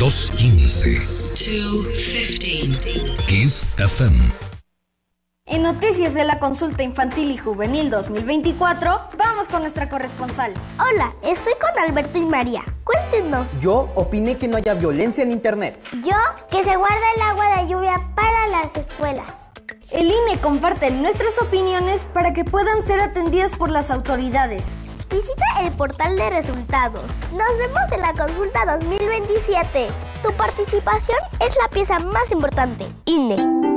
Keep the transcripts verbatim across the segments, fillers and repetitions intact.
dos quince. dos quince. Kiss F M. En Noticias de la Consulta Infantil y Juvenil dos mil veinticuatro, vamos con nuestra corresponsal. Hola, estoy con Alberto y María. Cuéntenos. Yo opiné que no haya violencia en internet. Yo, que se guarda el agua de lluvia para las escuelas. El I N E comparte nuestras opiniones para que puedan ser atendidas por las autoridades. Visita el portal de resultados. Nos vemos en la consulta dos mil veintisiete. Tu participación es la pieza más importante. I N E.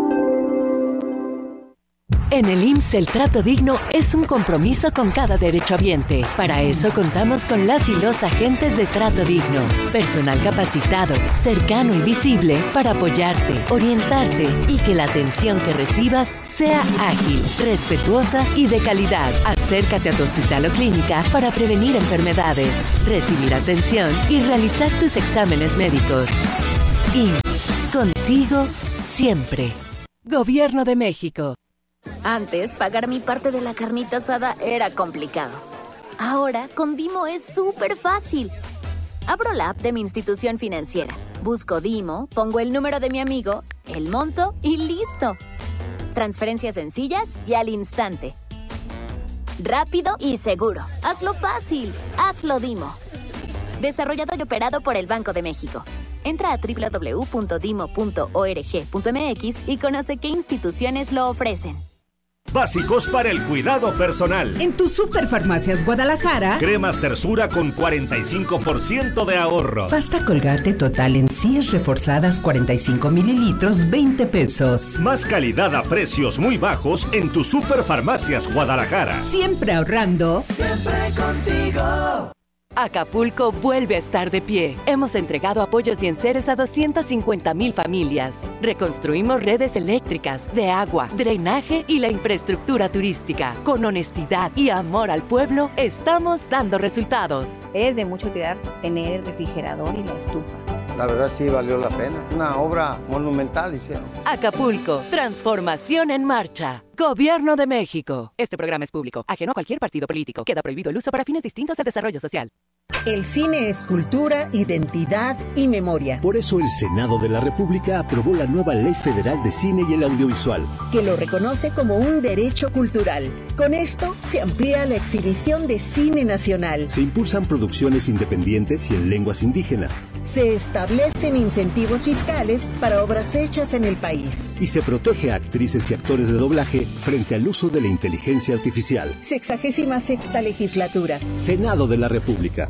En el I M S S el trato digno es un compromiso con cada derechohabiente. Para eso contamos con las y los agentes de trato digno. Personal capacitado, cercano y visible para apoyarte, orientarte y que la atención que recibas sea ágil, respetuosa y de calidad. Acércate a tu hospital o clínica para prevenir enfermedades, recibir atención y realizar tus exámenes médicos. I M S S, contigo siempre. Gobierno de México. Antes, pagar mi parte de la carnita asada era complicado. Ahora, con Dimo es súper fácil. Abro la app de mi institución financiera, busco Dimo, pongo el número de mi amigo, el monto y ¡listo! Transferencias sencillas y al instante. Rápido y seguro. Hazlo fácil. Hazlo Dimo. Desarrollado y operado por el Banco de México. Entra a doble u doble u doble u punto dimo punto org punto m x y conoce qué instituciones lo ofrecen. Básicos para el cuidado personal. En tu Superfarmacias Guadalajara, cremas Tersura con cuarenta y cinco por ciento de ahorro. Pasta Colgate total en Cies reforzadas cuarenta y cinco mililitros, veinte pesos. Más calidad a precios muy bajos en tu Superfarmacias Guadalajara. Siempre ahorrando. Siempre contigo. Acapulco vuelve a estar de pie. Hemos entregado apoyos y enseres a doscientas cincuenta mil familias. Reconstruimos redes eléctricas, de agua, drenaje y la infraestructura turística. Con honestidad y amor al pueblo, estamos dando resultados. Es de mucha utilidad tener el refrigerador y la estufa. La verdad sí valió la pena. Una obra monumental hicieron. Acapulco, transformación en marcha. Gobierno de México. Este programa es público, ajeno a cualquier partido político. Queda prohibido el uso para fines distintos al desarrollo social. El cine es cultura, identidad y memoria. Por eso el Senado de la República aprobó la nueva Ley Federal de Cine y el Audiovisual, que lo reconoce como un derecho cultural. Con esto se amplía la exhibición de cine nacional. Se impulsan producciones independientes y en lenguas indígenas. Se establecen incentivos fiscales para obras hechas en el país. Y se protege a actrices y actores de doblaje frente al uso de la inteligencia artificial. Sexagésima sexta legislatura. Senado de la República.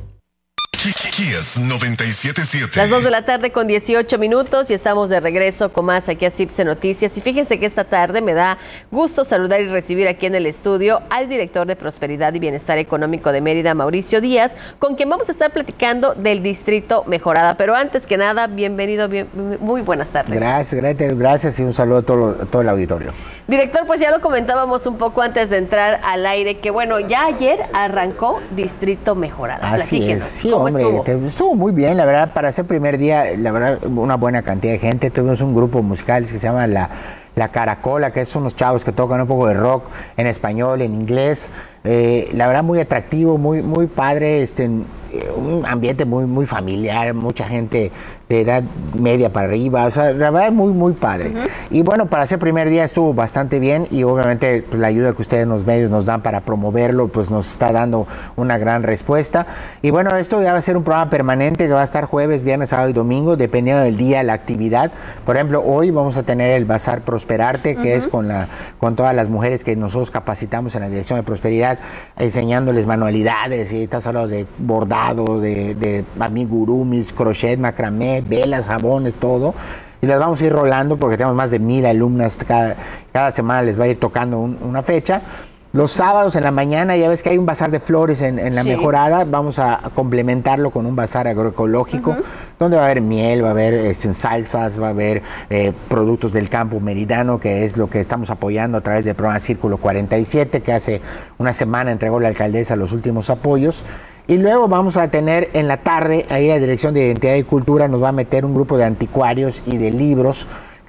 Kiss noventa y siete punto siete. Las dos de la tarde con dieciocho minutos y estamos de regreso con más aquí a Cipse Noticias. Y fíjense que esta tarde me da gusto saludar y recibir aquí en el estudio al director de Prosperidad y Bienestar Económico de Mérida, Mauricio Díaz, con quien vamos a estar platicando del Distrito Mejorada. Pero antes que nada, bienvenido, bien, muy buenas tardes. Gracias, gracias, gracias y un saludo a todo, a todo el auditorio. Director, pues ya lo comentábamos un poco antes de entrar al aire, que bueno, ya ayer arrancó Distrito Mejorada. Así Platíquenos, es, sí, hombre, estuvo? Te, estuvo muy bien, la verdad, para ser primer día, la verdad, una buena cantidad de gente. Tuvimos un grupo musical que se llama La, La Caracola, que son unos chavos que tocan un poco de rock en español, en inglés. Eh, la verdad, muy atractivo, muy, muy padre, este, un ambiente muy, muy familiar, mucha gente de edad media para arriba, o sea, la verdad, muy, muy padre. Uh-huh. Y bueno, para ser primer día estuvo bastante bien y obviamente pues, la ayuda que ustedes en los medios nos dan para promoverlo, pues nos está dando una gran respuesta. Y bueno, esto ya va a ser un programa permanente que va a estar jueves, viernes, sábado y domingo, dependiendo del día, la actividad. Por ejemplo, hoy vamos a tener el Bazar Prosperarte, que uh-huh. es con, la, con todas las mujeres que nosotros capacitamos en la Dirección de Prosperidad, enseñándoles manualidades, y estás hablando de bordado, de, de amigurumis, crochet, macramé, velas, jabones, todo. Y las vamos a ir rolando porque tenemos más de mil alumnas, cada, cada semana les va a ir tocando un, una fecha. Los sábados en la mañana, ya ves que hay un bazar de flores en, en la sí. Mejorada, vamos a, a complementarlo con un bazar agroecológico, uh-huh. donde va a haber miel, va a haber este, salsas, va a haber eh, productos del campo meridano, que es lo que estamos apoyando a través del programa Círculo cuarenta y siete, que hace una semana entregó la alcaldesa los últimos apoyos. Y luego vamos a tener en la tarde, ahí la Dirección de Identidad y Cultura nos va a meter un grupo de anticuarios y de libros, que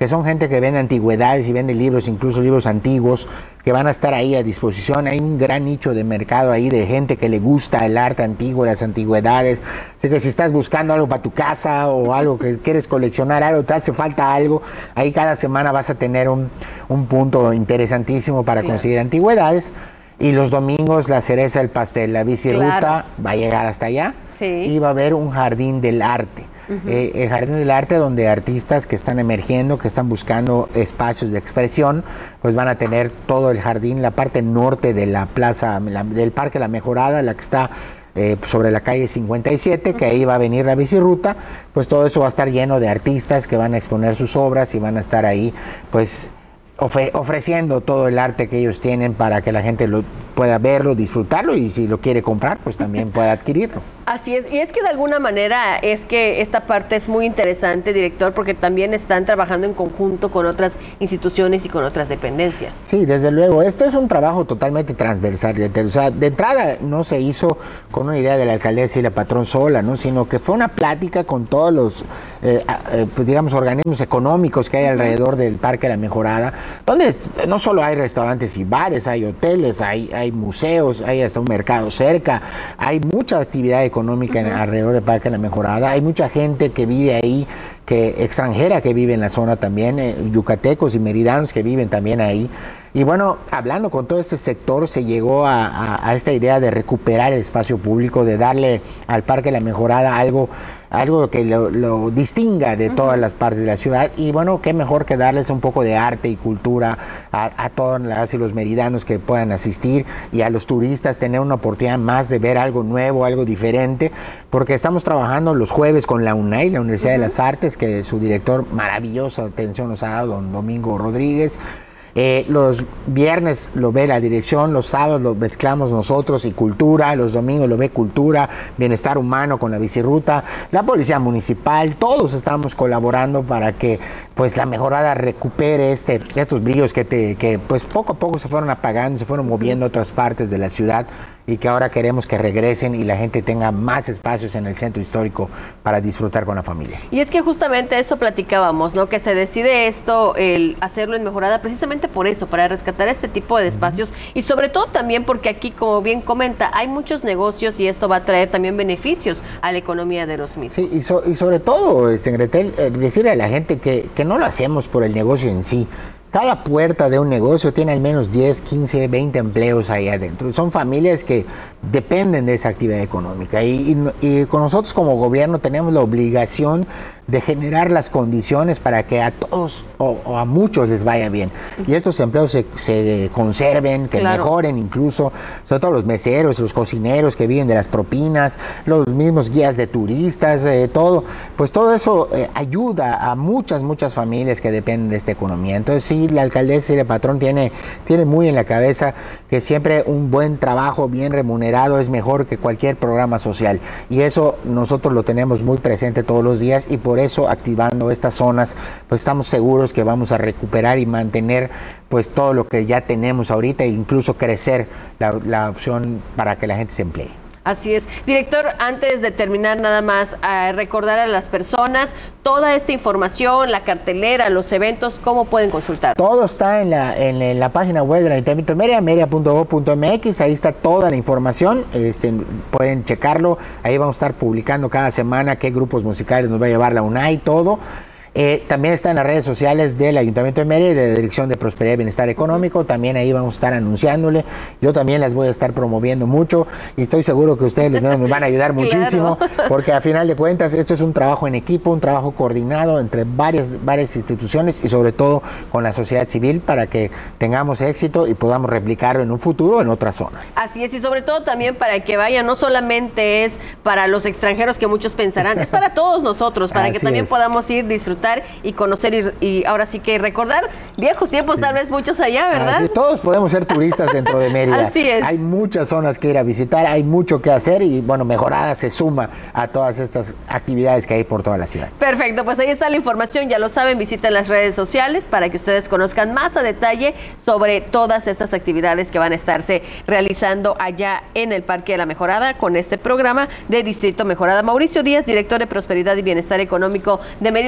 que son gente que vende antigüedades y vende libros, incluso libros antiguos, que van a estar ahí a disposición. Hay un gran nicho de mercado ahí de gente que le gusta el arte antiguo, las antigüedades. Así que si estás buscando algo para tu casa o algo que quieres coleccionar, algo, te hace falta algo, ahí cada semana vas a tener un, un punto interesantísimo para claro. conseguir antigüedades. Y los domingos la cereza del pastel, la biciruta claro. va a llegar hasta allá sí. y va a haber un jardín del arte. Uh-huh. Eh, el Jardín del Arte, donde artistas que están emergiendo, que están buscando espacios de expresión, pues van a tener todo el jardín, la parte norte de la plaza, la, del Parque La Mejorada, la que está eh, sobre la calle cincuenta y siete, uh-huh. que ahí va a venir la biciruta, pues todo eso va a estar lleno de artistas que van a exponer sus obras y van a estar ahí, pues ofre- ofreciendo todo el arte que ellos tienen para que la gente lo pueda verlo, disfrutarlo y si lo quiere comprar, pues también pueda adquirirlo. Así es, y es que de alguna manera es que esta parte es muy interesante, director, porque también están trabajando en conjunto con otras instituciones y con otras dependencias. Sí, desde luego, esto es un trabajo totalmente transversal, o sea, de entrada no se hizo con una idea de la alcaldesa y la patrón sola, ¿no? Sino que fue una plática con todos los, eh, eh, pues digamos, organismos económicos que hay alrededor del Parque La Mejorada, donde no solo hay restaurantes y bares, hay hoteles, hay, hay museos, hay hasta un mercado cerca, hay mucha actividad económica uh-huh. en, alrededor del Parque La Mejorada, hay mucha gente que vive ahí, que extranjera que vive en la zona también, eh, yucatecos y meridanos que viven también ahí. Y bueno, hablando con todo este sector, se llegó a, a, a esta idea de recuperar el espacio público, de darle al Parque La Mejorada algo, algo que lo, lo distinga de uh-huh. todas las partes de la ciudad. Y bueno, qué mejor que darles un poco de arte y cultura a, a todos las y los meridanos que puedan asistir, y a los turistas tener una oportunidad más de ver algo nuevo, algo diferente, porque estamos trabajando los jueves con la UNAY, la Universidad uh-huh. de las Artes, que su director maravillosa atención nos ha dado, don Domingo Rodríguez. Eh, los viernes lo ve la dirección, los sábados lo mezclamos nosotros y cultura, los domingos lo ve cultura, bienestar humano con la biciruta, la policía municipal, todos estamos colaborando para que pues la Mejorada recupere este, estos brillos que, te, que pues poco a poco se fueron apagando, se fueron moviendo a otras partes de la ciudad, y que ahora queremos que regresen y la gente tenga más espacios en el centro histórico para disfrutar con la familia. Y es que justamente eso platicábamos, ¿no? Que se decide esto, el hacerlo en Mejorada, precisamente por eso, para rescatar este tipo de espacios uh-huh. y sobre todo también porque aquí, como bien comenta, hay muchos negocios y esto va a traer también beneficios a la economía de los mismos. Sí, y, so, y sobre todo, Secretel, eh, decirle a la gente que, que no lo hacemos por el negocio en sí. Cada puerta de un negocio tiene al menos diez, quince, veinte empleos ahí adentro. Son familias que dependen de esa actividad económica. Y, y, y con nosotros como gobierno tenemos la obligación de generar las condiciones para que a todos o, o a muchos les vaya bien. Y estos empleos se, se conserven, que claro. mejoren incluso, sobre todo los meseros, los cocineros que viven de las propinas, los mismos guías de turistas, eh, todo. Pues todo eso eh, ayuda a muchas, muchas familias que dependen de esta economía. Entonces sí, la alcaldesa y el patrón tiene, tiene muy en la cabeza que siempre un buen trabajo bien remunerado es mejor que cualquier programa social, y eso nosotros lo tenemos muy presente todos los días, y por eso activando estas zonas pues estamos seguros que vamos a recuperar y mantener pues todo lo que ya tenemos ahorita e incluso crecer la, la opción para que la gente se emplee. Así es. Director, antes de terminar nada más, a recordar a las personas toda esta información, la cartelera, los eventos, ¿cómo pueden consultar? Todo está en la, en, en la página web del Ayuntamiento de Mérida, mérida punto gob punto mx, ahí está toda la información, este, pueden checarlo, ahí vamos a estar publicando cada semana qué grupos musicales nos va a llevar la UNAY, todo. Eh, también está en las redes sociales del Ayuntamiento de Mérida y de la Dirección de Prosperidad y Bienestar Económico, también ahí vamos a estar anunciándole, yo también las voy a estar promoviendo mucho y estoy seguro que ustedes nos van a ayudar muchísimo, claro. Porque a final de cuentas esto es un trabajo en equipo, un trabajo coordinado entre varias, varias instituciones y sobre todo con la sociedad civil para que tengamos éxito y podamos replicarlo en un futuro en otras zonas. Así es, y sobre todo también para que vayan, no solamente es para los extranjeros que muchos pensarán, es para todos nosotros, para Así que también es. podamos ir disfrutando y conocer y, y ahora sí que recordar viejos tiempos, sí. tal vez muchos allá, ¿verdad? Así, todos podemos ser turistas dentro de Mérida. Así es. Hay muchas zonas que ir a visitar, hay mucho que hacer y bueno, Mejorada se suma a todas estas actividades que hay por toda la ciudad. Perfecto, pues ahí está la información, ya lo saben, visiten las redes sociales para que ustedes conozcan más a detalle sobre todas estas actividades que van a estarse realizando allá en el Parque de la Mejorada con este programa de Distrito Mejorada. Mauricio Díaz, director de Prosperidad y Bienestar Económico de Mérida, gracias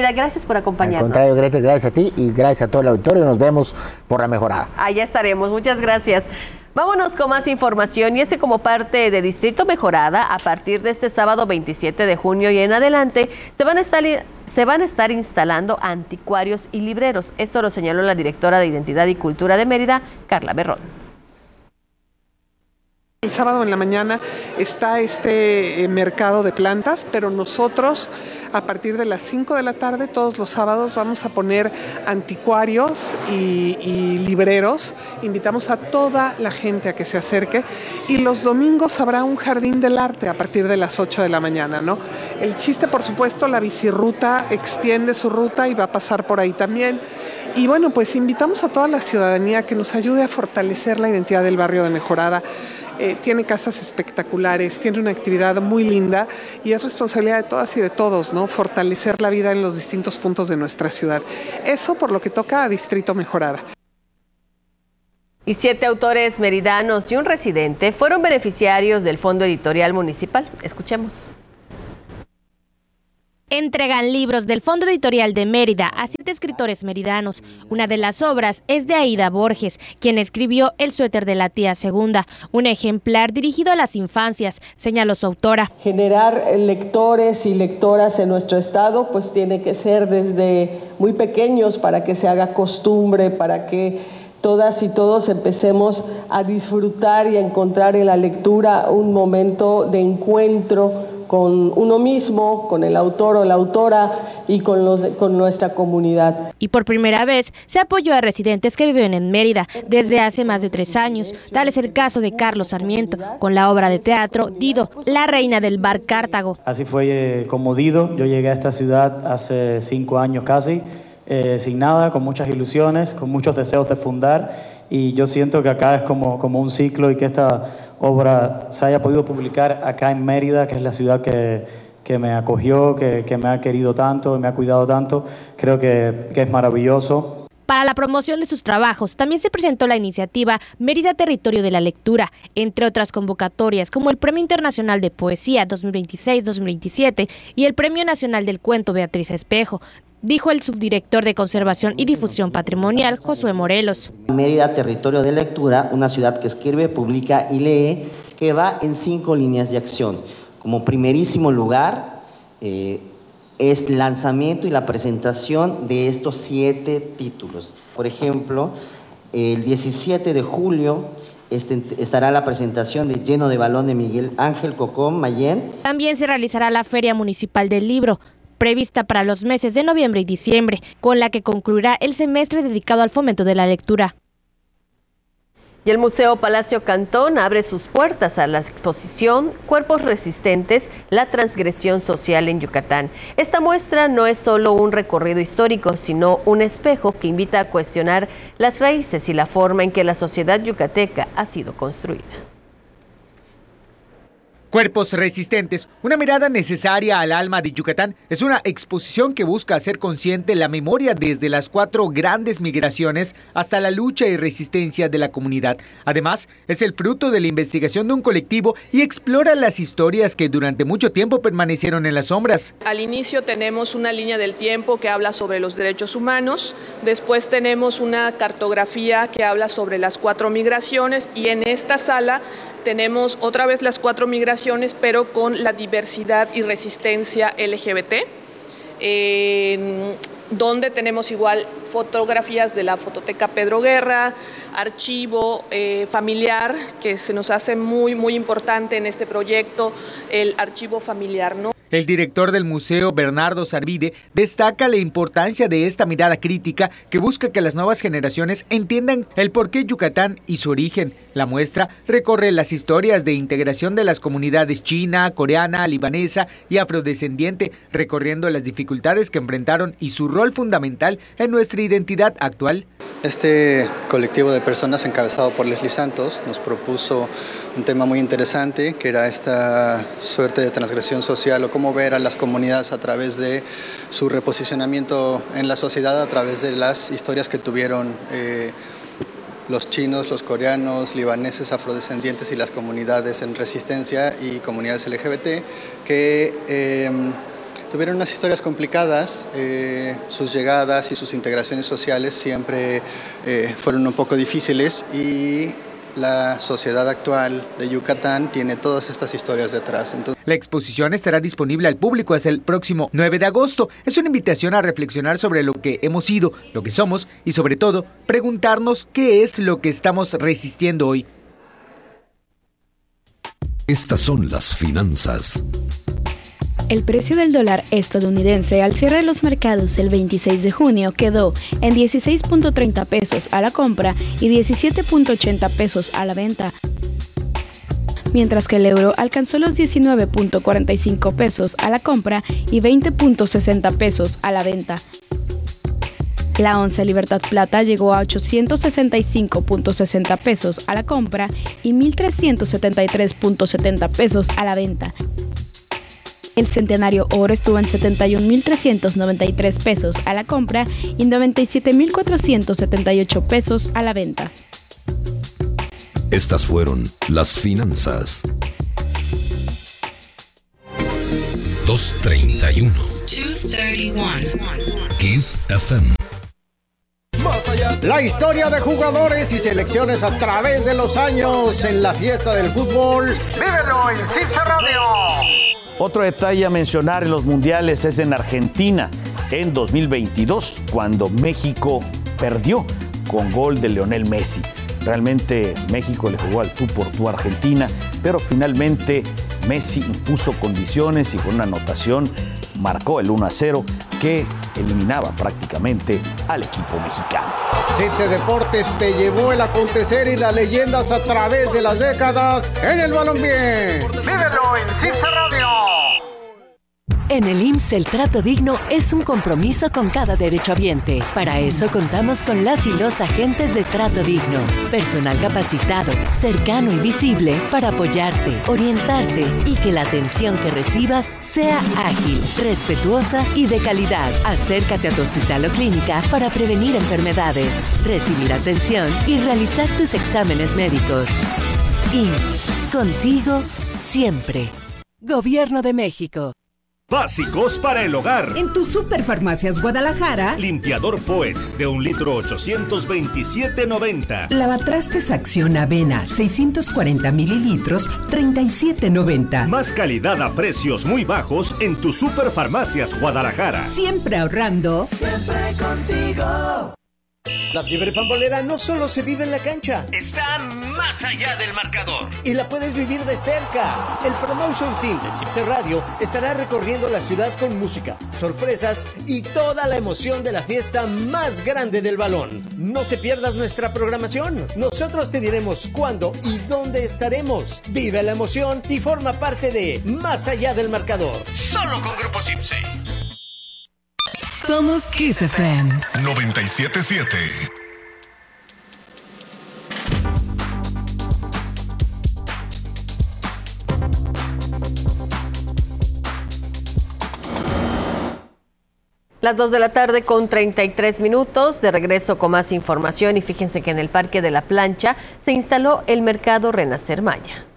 gracias por acompañarnos. Al contrario, Greta, gracias a ti y gracias a todo el auditorio. Nos vemos por La Mejorada. Allá estaremos, muchas gracias. Vámonos con más información y es que como parte de Distrito Mejorada, a partir de este sábado veintisiete de junio y en adelante, se van a estar, se van a estar instalando anticuarios y libreros. Esto lo señaló la directora de Identidad y Cultura de Mérida, Carla Berrón. El sábado en la mañana está este eh, mercado de plantas, pero nosotros a partir de las cinco de la tarde todos los sábados vamos a poner anticuarios y, y libreros. Invitamos a toda la gente a que se acerque y los domingos habrá un jardín del arte a partir de las ocho de la mañana, ¿no? El chiste, por supuesto, la bicirruta extiende su ruta y va a pasar por ahí también. Y bueno, pues invitamos a toda la ciudadanía que nos ayude a fortalecer la identidad del barrio de Mejorada. Eh, tiene casas espectaculares, tiene una actividad muy linda y es responsabilidad de todas y de todos, ¿no? Fortalecer la vida en los distintos puntos de nuestra ciudad. Eso por lo que toca a Distrito Mejorada. Y siete autores meridanos y un residente fueron beneficiarios del Fondo Editorial Municipal. Escuchemos. Entregan libros del Fondo Editorial de Mérida a siete escritores meridanos. Una de las obras es de Aida Borges, quien escribió El suéter de la tía Segunda, un ejemplar dirigido a las infancias, señaló su autora. Generar lectores y lectoras en nuestro estado, pues tiene que ser desde muy pequeños para que se haga costumbre, para que todas y todos empecemos a disfrutar y a encontrar en la lectura un momento de encuentro con uno mismo, con el autor o la autora y con, los, con nuestra comunidad. Y por primera vez se apoyó a residentes que viven en Mérida desde hace más de tres años. Tal es el caso de Carlos Sarmiento, con la obra de teatro Dido, la reina del bar Cartago. Así fue eh, como Dido. Yo llegué a esta ciudad hace cinco años casi, eh, sin nada, con muchas ilusiones, con muchos deseos de fundar. Y yo siento que acá es como, como un ciclo y que esta obra se haya podido publicar acá en Mérida, que es la ciudad que, que me acogió, que, que me ha querido tanto, me ha cuidado tanto. Creo que, que es maravilloso. Para la promoción de sus trabajos, también se presentó la iniciativa Mérida Territorio de la Lectura, entre otras convocatorias como el Premio Internacional de Poesía dos mil veintiséis dos mil veintisiete y el Premio Nacional del Cuento Beatriz Espejo, dijo el subdirector de Conservación y Difusión Patrimonial, Josué Morelos. Mérida, territorio de lectura, una ciudad que escribe, publica y lee, que va en cinco líneas de acción. Como primerísimo lugar, eh, es lanzamiento y la presentación de estos siete títulos. Por ejemplo, el diecisiete de julio este, estará la presentación de Lleno de Balón de Miguel Ángel Cocón Mayén. También se realizará la Feria Municipal del Libro, prevista para los meses de noviembre y diciembre, con la que concluirá el semestre dedicado al fomento de la lectura. Y el Museo Palacio Cantón abre sus puertas a la exposición Cuerpos Resistentes, la transgresión social en Yucatán. Esta muestra no es solo un recorrido histórico, sino un espejo que invita a cuestionar las raíces y la forma en que la sociedad yucateca ha sido construida. Cuerpos Resistentes, una mirada necesaria al alma de Yucatán, es una exposición que busca hacer consciente la memoria desde las cuatro grandes migraciones hasta la lucha y resistencia de la comunidad. Además, es el fruto de la investigación de un colectivo y explora las historias que durante mucho tiempo permanecieron en las sombras. Al inicio tenemos una línea del tiempo que habla sobre los derechos humanos, después tenemos una cartografía que habla sobre las cuatro migraciones y en esta sala tenemos otra vez las cuatro migraciones, pero con la diversidad y resistencia L G B T, eh, donde tenemos igual fotografías de la fototeca Pedro Guerra, archivo eh, familiar, que se nos hace muy, muy importante en este proyecto, el archivo familiar, ¿no? El director del museo, Bernardo Sarvide, destaca la importancia de esta mirada crítica que busca que las nuevas generaciones entiendan el porqué Yucatán y su origen. La muestra recorre las historias de integración de las comunidades china, coreana, libanesa y afrodescendiente, recorriendo las dificultades que enfrentaron y su rol fundamental en nuestra identidad actual. Este colectivo de personas encabezado por Leslie Santos nos propuso un tema muy interesante, que era esta suerte de transgresión social o cómo ver a las comunidades a través de su reposicionamiento en la sociedad, a través de las historias que tuvieron eh, los chinos, los coreanos, libaneses, afrodescendientes y las comunidades en resistencia y comunidades L G B T, que eh, tuvieron unas historias complicadas, eh, sus llegadas y sus integraciones sociales siempre eh, fueron un poco difíciles y la sociedad actual de Yucatán tiene todas estas historias detrás. Entonces, la exposición estará disponible al público hasta el próximo nueve de agosto. Es una invitación a reflexionar sobre lo que hemos sido, lo que somos y sobre todo preguntarnos qué es lo que estamos resistiendo hoy. Estas son las finanzas. El precio del dólar estadounidense al cierre de los mercados el veintiséis de junio quedó en dieciséis punto treinta pesos a la compra y diecisiete punto ochenta pesos a la venta, mientras que el euro alcanzó los diecinueve punto cuarenta y cinco pesos a la compra y veinte punto sesenta pesos a la venta. La onza Libertad Plata llegó a ochocientos sesenta y cinco punto sesenta pesos a la compra y mil trescientos setenta y tres punto setenta pesos a la venta. El centenario oro estuvo en setenta y un mil trescientos noventa y tres pesos a la compra y noventa y siete mil cuatrocientos setenta y ocho pesos a la venta. Estas fueron las finanzas. dos treinta y uno. Kiss F M. La historia de jugadores y selecciones a través de los años en la fiesta del fútbol. ¡Vívelo en Cipse Radio! Otro detalle a mencionar en los mundiales es en Argentina, en dos mil veintidós, cuando México perdió con gol de Lionel Messi. Realmente México le jugó al tú por tú a Argentina, pero finalmente Messi impuso condiciones y con una anotación marcó el uno a cero que eliminaba prácticamente al equipo mexicano. Cipse Deportes te llevó el acontecer y las leyendas a través de las décadas en el balompié. ¡Vívelo en Cipse Radio! En el I M S S el trato digno es un compromiso con cada derechohabiente. Para eso contamos con las y los agentes de trato digno. Personal capacitado, cercano y visible para apoyarte, orientarte y que la atención que recibas sea ágil, respetuosa y de calidad. Acércate a tu hospital o clínica para prevenir enfermedades, recibir atención y realizar tus exámenes médicos. I M S S, contigo siempre. Gobierno de México. Básicos para el hogar. En tu Superfarmacias Guadalajara. Limpiador Poet de un litro ochocientos veintisiete noventa. Lavatrastes Acción Avena seiscientos cuarenta mililitros treinta y siete noventa. Más calidad a precios muy bajos en tu Superfarmacias Guadalajara. Siempre ahorrando. Siempre contigo. La fiebre pambolera no solo se vive en la cancha, está más allá del marcador. Y la puedes vivir de cerca. El Promotion Team de Cipse Radio estará recorriendo la ciudad con música, sorpresas y toda la emoción de la fiesta más grande del balón. No te pierdas nuestra programación. Nosotros te diremos cuándo y dónde estaremos. Vive la emoción y forma parte de Más allá del marcador. Solo con Grupo Cipse. Somos Kiss F M noventa y siete punto siete. Las dos de la tarde con treinta y tres minutos, de regreso con más información y fíjense que en el Parque de la Plancha se instaló el Mercado Renacer Maya.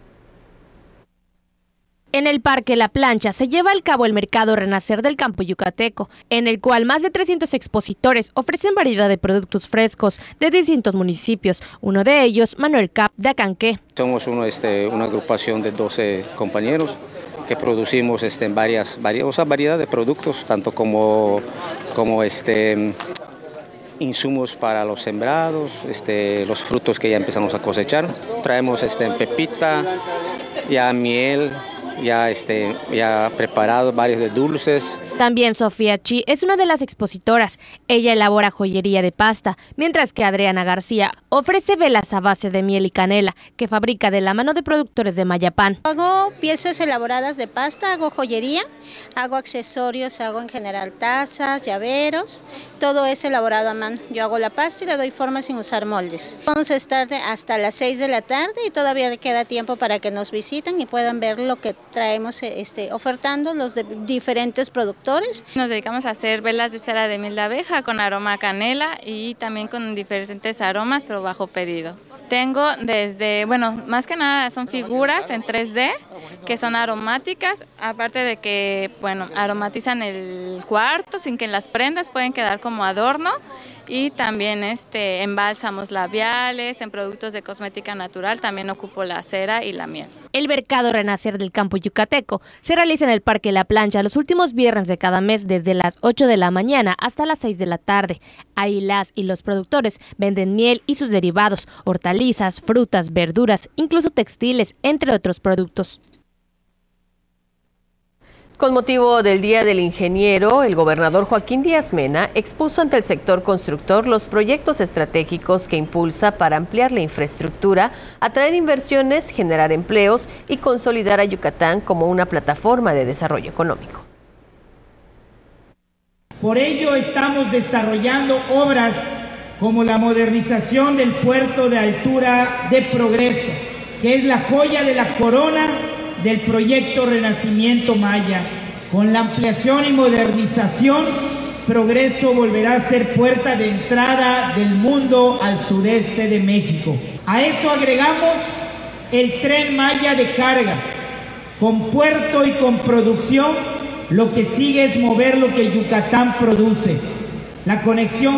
En el Parque La Plancha se lleva a cabo el Mercado Renacer del Campo Yucateco, en el cual más de trescientos expositores ofrecen variedad de productos frescos de distintos municipios. Uno de ellos, Manuel Cap de Acanqué. Somos uno, este, una agrupación de doce compañeros que producimos este, en varias, varias o sea, variedad de productos, tanto como, como este, insumos para los sembrados, este, los frutos que ya empezamos a cosechar. Traemos este, pepita, ya miel, ya, este, ya preparados varios de dulces. También Sofía Chi es una de las expositoras. Ella elabora joyería de pasta, mientras que Adriana García ofrece velas a base de miel y canela, que fabrica de la mano de productores de Mayapán. Hago piezas elaboradas de pasta, hago joyería, hago accesorios, hago en general tazas, llaveros, todo es elaborado a mano. Yo hago la pasta y le doy forma sin usar moldes. Vamos a estar de hasta las seis de la tarde y todavía queda tiempo para que nos visiten y puedan ver lo que traemos este, ofertando los de diferentes productores. Nos dedicamos a hacer velas de cera de miel de abeja con aroma a canela y también con diferentes aromas, pero bajo pedido. Tengo desde, bueno, más que nada son figuras en tres D que son aromáticas, aparte de que, bueno, aromatizan el cuarto sin que las prendas pueden quedar como adorno, y también este, en bálsamos labiales, en productos de cosmética natural, también ocupo la cera y la miel. El mercado Renacer del campo yucateco se realiza en el Parque La Plancha los últimos viernes de cada mes desde las ocho de la mañana hasta las seis de la tarde. Ahí las y los productores venden miel y sus derivados, hortalizas, frutas, verduras, incluso textiles, entre otros productos. Con motivo del Día del Ingeniero, el gobernador Joaquín Díaz Mena expuso ante el sector constructor los proyectos estratégicos que impulsa para ampliar la infraestructura, atraer inversiones, generar empleos y consolidar a Yucatán como una plataforma de desarrollo económico. Por ello estamos desarrollando obras como la modernización del puerto de altura de Progreso, que es la joya de la corona del proyecto Renacimiento Maya. Con la ampliación y modernización, Progreso volverá a ser puerta de entrada del mundo al sureste de México. A eso agregamos el Tren Maya de carga. Con puerto y con producción, lo que sigue es mover lo que Yucatán produce. La conexión